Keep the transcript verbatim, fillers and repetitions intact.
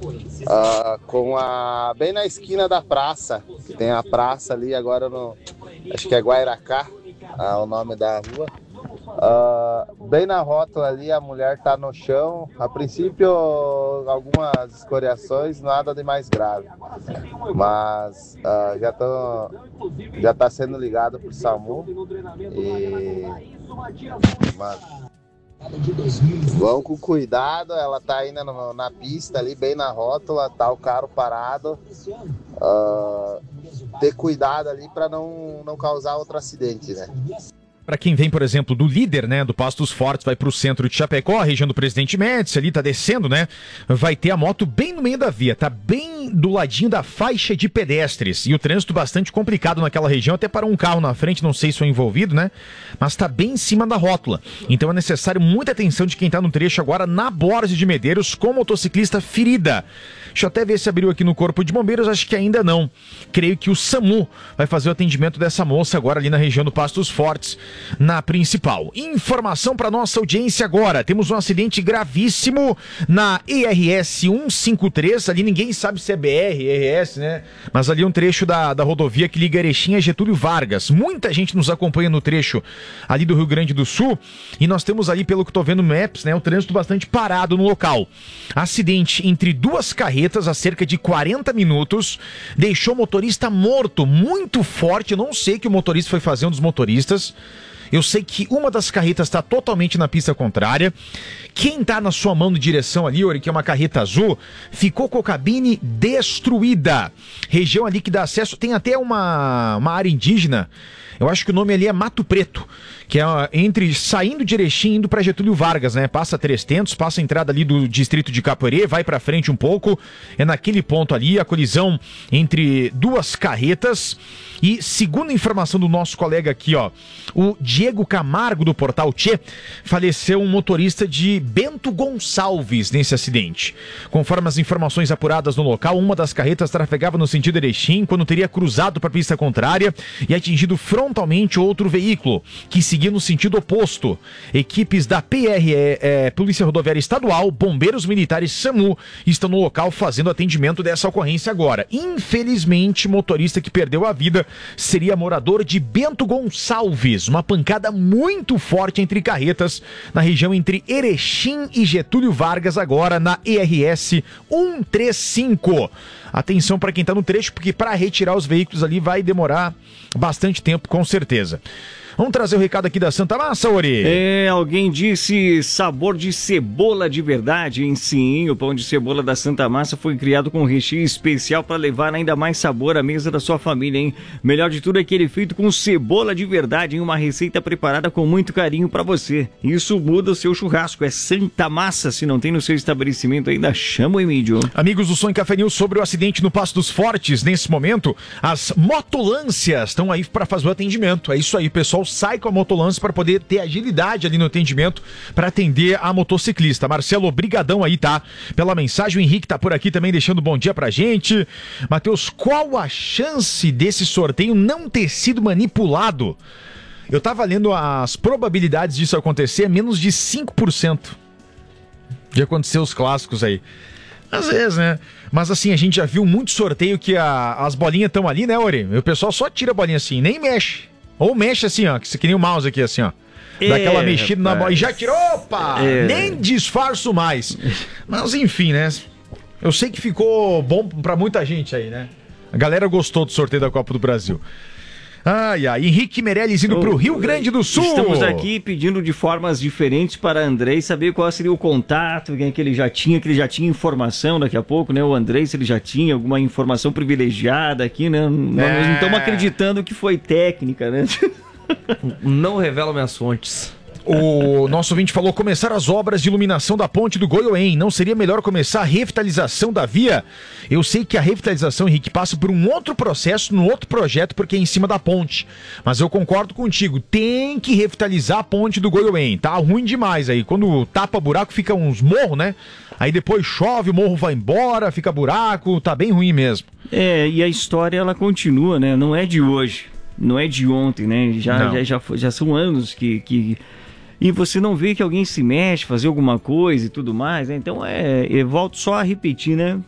uh, com a bem na esquina da praça, que tem a praça ali agora no, acho que é Guairacá, uh, o nome da rua. Uh, bem na rótula ali, a mulher tá no chão. A princípio, algumas escoriações, nada de mais grave. Mas uh, já, tô, já tá sendo ligado pro SAMU. E... Mas... Vão com cuidado, ela tá ainda no, na pista ali, bem na rótula, tá o carro parado. Uh, ter cuidado ali para não, não causar outro acidente, né? Para quem vem, por exemplo, do líder, né, do Pastos Fortes, vai para o centro de Chapecó, a região do Presidente Médici, ali tá descendo, né, vai ter a moto bem no meio da via, tá bem do ladinho da faixa de pedestres, e o trânsito bastante complicado naquela região, até para um carro na frente, não sei se foi envolvido, né, mas tá bem em cima da rótula, então é necessário muita atenção de quem tá no trecho agora na Borges de Medeiros, com motociclista ferida. Deixa eu até ver se abriu aqui no Corpo de Bombeiros, acho que ainda não. Creio que o SAMU vai fazer o atendimento dessa moça agora ali na região do Pastos Fortes, na principal. Informação para nossa audiência agora. Temos um acidente gravíssimo na E R S cento e cinquenta e três. Ali ninguém sabe se é B R, E R S, né? Mas ali é um trecho da, da rodovia que liga Erechim a Getúlio Vargas. Muita gente nos acompanha no trecho ali do Rio Grande do Sul. E nós temos ali, pelo que estou vendo no Maps, né, o trânsito bastante parado no local. Acidente entre duas carretas há cerca de quarenta minutos. Deixou o motorista morto, muito forte. Eu não sei o que o motorista foi fazer, um dos motoristas. Eu sei que uma das carretas está totalmente na pista contrária. Quem está na sua mão de direção ali, Ori, que é uma carreta azul, ficou com a cabine destruída. Região ali que dá acesso, tem até uma, uma área indígena. Eu acho que o nome ali é Mato Preto, que é entre saindo de Erechim indo para Getúlio Vargas, né? Passa Três Tentos, passa a entrada ali do distrito de Capoeirê, vai para frente um pouco. É naquele ponto ali a colisão entre duas carretas. E segundo a informação do nosso colega aqui, ó, o Diego Camargo do Portal Tchê, faleceu um motorista de Bento Gonçalves nesse acidente. Conforme as informações apuradas no local, uma das carretas trafegava no sentido Erechim quando teria cruzado para a pista contrária e atingido frontalmente outro veículo que seguia no sentido oposto. Equipes da P R E, é, Polícia Rodoviária Estadual, Bombeiros Militares, SAMU estão no local fazendo atendimento dessa ocorrência agora. Infelizmente, o motorista que perdeu a vida seria morador de Bento Gonçalves. Uma pancada muito forte entre carretas na região entre Erechim e Getúlio Vargas, agora na E R S cento e trinta e cinco. Atenção para quem está no trecho, porque para retirar os veículos ali vai demorar bastante tempo, com certeza. Vamos trazer o recado aqui da Santa Massa, Ori. É, alguém disse sabor de cebola de verdade, hein? Sim, o pão de cebola da Santa Massa foi criado com um recheio especial para levar ainda mais sabor à mesa da sua família, hein? Melhor de tudo é que ele é feito com cebola de verdade, hein? Uma receita preparada com muito carinho para você. Isso muda o seu churrasco, é Santa Massa. Se não tem no seu estabelecimento ainda, chama o Emílio. Amigos do Som e Café News, sobre o acidente no Passo dos Fortes, nesse momento, as motolâncias estão aí para fazer o atendimento. É isso aí, pessoal. Sai com a motolância para poder ter agilidade ali no atendimento para atender a motociclista. Marcelo, obrigadão aí, tá? Pela mensagem. O Henrique tá por aqui também deixando bom dia pra gente. Matheus, qual a chance desse sorteio não ter sido manipulado? Eu tava lendo as probabilidades disso acontecer, é menos de cinco por cento de acontecer os clássicos aí. Às vezes, né? Mas assim, a gente já viu muito sorteio que a, as bolinhas estão ali, né, Ori? E o pessoal só tira a bolinha assim, nem mexe. Ou mexe assim, ó, que nem o mouse aqui, assim, ó. Dá é, aquela mexida rapaz. na bola e já tirou, opa! É. Nem disfarço mais. Mas enfim, né? Eu sei que ficou bom pra muita gente aí, né? A galera gostou do sorteio da Copa do Brasil. Ai, ai, Henrique Meirelles indo pro Rio Grande do Sul. Estamos aqui pedindo de formas diferentes para Andrei saber qual seria o contato, quem é que ele já tinha, que ele já tinha informação daqui a pouco, né? O Andrei, se ele já tinha alguma informação privilegiada aqui, né? É. Nós não estamos acreditando que foi técnica, né? Não revela minhas fontes. O nosso ouvinte falou: começar as obras de iluminação da ponte do Goiôém. Não seria melhor começar a revitalização da via? Eu sei que a revitalização, Henrique, passa por um outro processo, num outro projeto, porque é em cima da ponte. Mas eu concordo contigo, tem que revitalizar a ponte do Goiôém. Tá ruim demais aí. Quando tapa buraco, fica uns morros, né? Aí depois chove, o morro vai embora, fica buraco, tá bem ruim mesmo. É, e a história ela continua, né? Não é de hoje, não é de ontem, né? Já, já, já, já são anos que... que... E você não vê que alguém se mexe, fazer alguma coisa e tudo mais, né? Então, é, eu volto só a repetir, né?